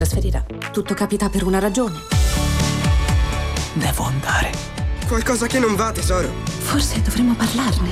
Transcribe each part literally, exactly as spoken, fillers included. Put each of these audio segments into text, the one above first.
trasferirà. Tutto capita per una ragione. Devo andare. Qualcosa che non va, tesoro. Forse dovremmo parlarne.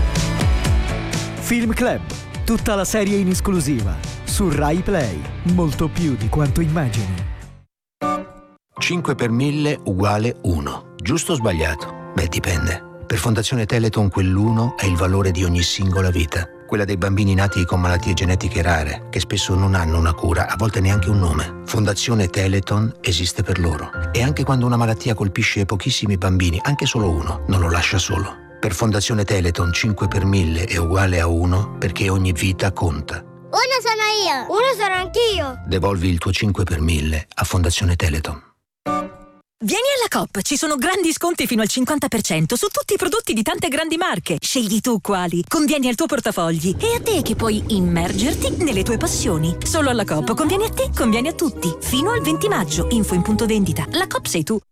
Film Club. Tutta la serie in esclusiva su Rai Play. Molto più di quanto immagini. cinque per mille uguale uno. Giusto o sbagliato? Beh, dipende. Per Fondazione Teleton quell'uno è il valore di ogni singola vita. Quella dei bambini nati con malattie genetiche rare, che spesso non hanno una cura, a volte neanche un nome. Fondazione Teleton esiste per loro. E anche quando una malattia colpisce pochissimi bambini, anche solo uno, non lo lascia solo. Per Fondazione Teleton cinque per mille è uguale a uno, perché ogni vita conta. Uno sono io. Uno sono anch'io. Devolvi il tuo cinque per mille a Fondazione Teleton. Vieni alla Coop, ci sono grandi sconti fino al cinquanta per cento su tutti i prodotti di tante grandi marche. Scegli tu quali, convieni al tuo portafogli e a te che puoi immergerti nelle tue passioni. Solo alla Coop convieni a te, convieni a tutti. Fino al venti maggio, info in punto vendita. La Coop sei tu.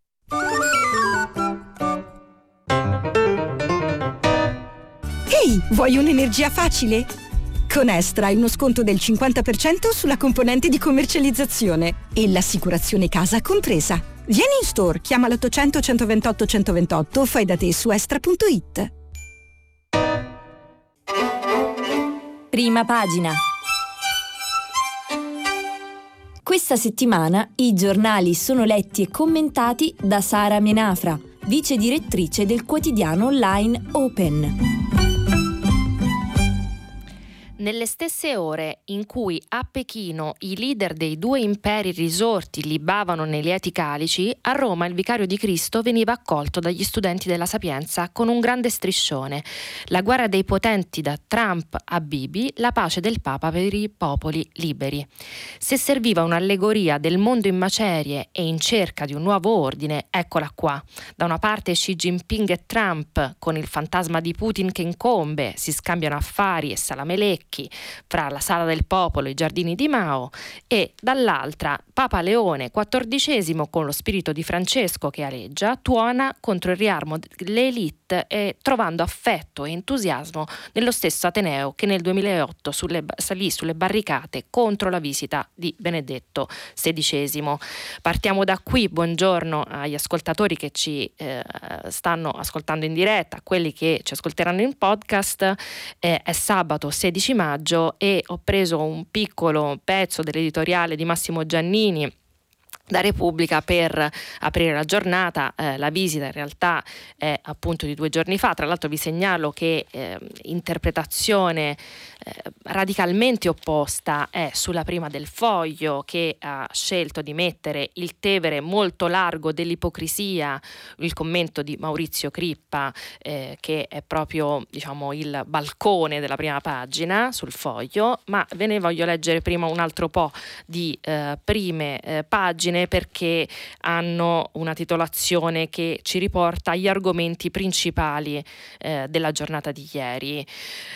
Ehi, vuoi un'energia facile? Con Estra hai uno sconto del cinquanta per cento sulla componente di commercializzazione e l'assicurazione casa compresa. Vieni in store, chiama l'ottocento centoventotto centoventotto o fai da te su estra punto it. Prima pagina. Questa settimana i giornali sono letti e commentati da Sara Menafra, vice direttrice del quotidiano online Open. Nelle stesse ore in cui a Pechino i leader dei due imperi risorti libavano nei lieti calici, a Roma il vicario di Cristo veniva accolto dagli studenti della Sapienza con un grande striscione: la guerra dei potenti da Trump a Bibi, la pace del Papa per i popoli liberi. Se serviva un'allegoria del mondo in macerie e in cerca di un nuovo ordine, eccola qua. Da una parte Xi Jinping e Trump, con il fantasma di Putin che incombe, si scambiano affari e salamelecchi fra la Sala del Popolo e i giardini di Mao, e dall'altra Papa Leone quattordicesimo con lo spirito di Francesco che aleggia, tuona contro il riarmo delle elite e trovando affetto e entusiasmo nello stesso Ateneo che nel duemilaotto sulle, salì sulle barricate contro la visita di Benedetto sedicesimo. Partiamo da qui. Buongiorno agli ascoltatori che ci eh, stanno ascoltando in diretta, a quelli che ci ascolteranno in podcast. Eh, è sabato sedici maggio e ho preso un piccolo pezzo dell'editoriale di Massimo Giannini da Repubblica per aprire la giornata. Eh, la visita in realtà è appunto di due giorni fa. Tra l'altro vi segnalo che eh, interpretazione eh, radicalmente opposta è sulla prima del Foglio, che ha scelto di mettere il Tevere molto largo dell'ipocrisia, il commento di Maurizio Crippa, eh, che è proprio, diciamo, il balcone della prima pagina sul Foglio. Ma ve ne voglio leggere prima un altro po' di eh, prime eh, pagine, perché hanno una titolazione che ci riporta agli argomenti principali eh, della giornata di ieri,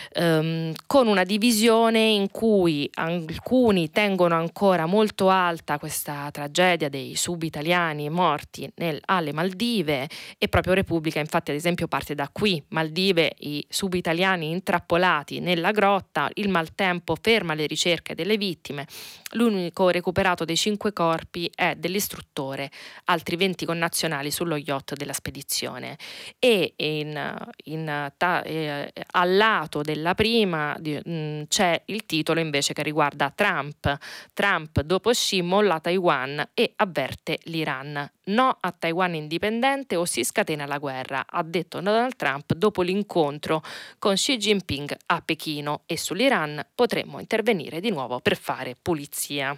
ehm, con una divisione in cui alcuni tengono ancora molto alta questa tragedia dei sub-italiani morti nel, alle Maldive, e proprio Repubblica infatti ad esempio parte da qui: Maldive, i sub-italiani intrappolati nella grotta, il maltempo ferma le ricerche delle vittime, l'unico recuperato dei cinque corpi è dell'istruttore, altri venti connazionali sullo yacht della spedizione. E in, in, ta, eh, al lato della prima di, mh, c'è il titolo invece che riguarda Trump. Trump dopo Xi molla Taiwan e avverte l'Iran. No a Taiwan indipendente o si scatena la guerra, ha detto Donald Trump dopo l'incontro con Xi Jinping a Pechino, e sull'Iran potremmo intervenire di nuovo per fare pulizia.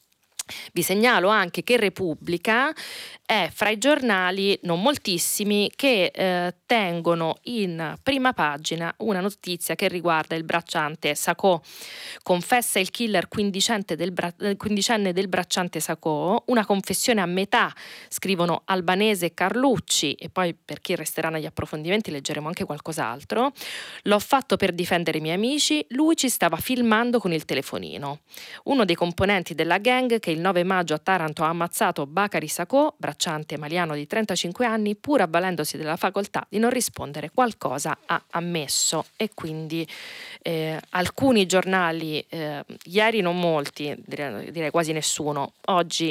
Vi segnalo anche che Repubblica è fra i giornali, non moltissimi, che eh, tengono in prima pagina una notizia che riguarda il bracciante Sacco. Confessa il killer quindicenne del, bra- quindicenne del bracciante Sacco, una confessione a metà, scrivono Albanese e Carlucci, e poi per chi resterà negli approfondimenti leggeremo anche qualcos'altro. L'ho fatto per difendere i miei amici, lui ci stava filmando con il telefonino. Uno dei componenti della gang che il nove maggio a Taranto ha ammazzato Bakary Sacco, bracciante commerciante maliano di trentacinque anni, pur avvalendosi della facoltà di non rispondere, qualcosa ha ammesso. E quindi eh, alcuni giornali, eh, ieri non molti, direi, direi quasi nessuno, oggi